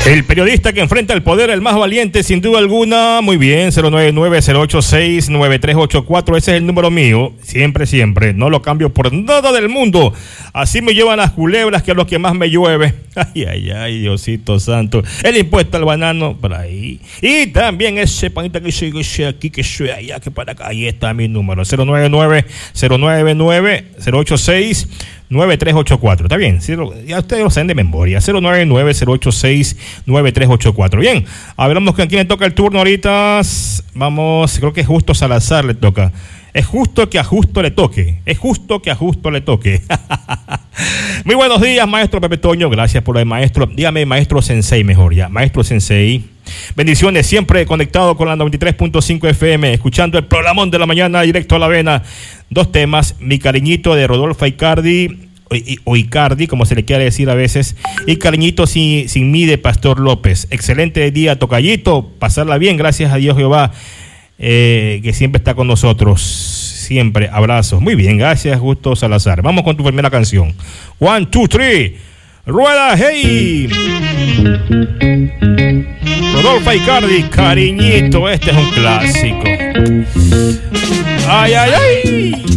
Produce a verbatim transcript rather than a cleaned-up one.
El periodista que enfrenta el poder, el más valiente, sin duda alguna. Muy bien, cero nueve nueve, cero ocho seis, nueve tres ocho cuatro. Ese es el número mío. Siempre, siempre. No lo cambio por nada del mundo. Así me llevan las culebras, que es lo que más me llueve. Ay, ay, ay, Diosito santo. El impuesto al banano, por ahí. Y también ese panita que soy, que soy aquí, que soy allá, que para acá. Ahí está mi número. cero nueve nueve, cero nueve nueve, cero ocho seis, nueve tres ocho cuatro. Está bien, ya ustedes lo saben de memoria. cero nueve nueve, cero ocho seis, nueve tres ocho cuatro. Bien, hablamos con quién le toca el turno ahorita. Vamos, creo que es Justo Salazar le toca. Es justo que a Justo le toque. Es justo que a Justo le toque. Muy buenos días, maestro Pepe Toño. Gracias por el maestro. Dígame maestro Sensei mejor ya. Maestro Sensei. Bendiciones, siempre conectado con la noventa y tres punto cinco F M, escuchando el programón de la mañana directo a la vena. Dos temas, Mi Cariñito de Rodolfo Icardi, o Icardi, como se le quiere decir a veces, y Cariñito sin, sin mí de Pastor López. Excelente día, tocallito, pasarla bien, gracias a Dios Jehová, eh, que siempre está con nosotros, siempre, abrazos. Muy bien, gracias Justo Salazar. Vamos con tu primera canción. One, two, three, rueda, hey. Rodolfo Icardi, Cariñito, este es un clásico. Ay, ay, ay.